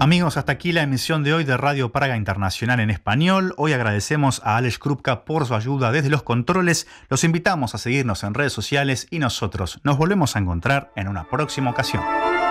Amigos, hasta aquí la emisión de hoy de Radio Praga Internacional en español. Hoy agradecemos a Alex Krupka por su ayuda desde los controles. Los invitamos a seguirnos en redes sociales y nosotros nos volvemos a encontrar en una próxima ocasión.